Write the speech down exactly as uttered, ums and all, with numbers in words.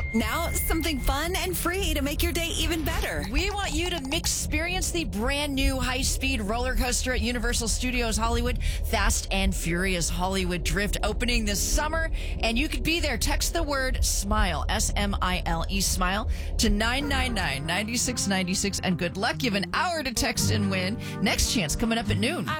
Now, something fun and free to make your day even better. We want you to experience the brand new high-speed roller coaster at Universal Studios Hollywood, Fast and Furious Hollywood Drift, opening this summer. And you could be there. Text the word SMILE, S M I L E, SMILE, to nine nine nine, nine six nine six. And good luck. You have an hour to text and win. Next chance coming up at noon.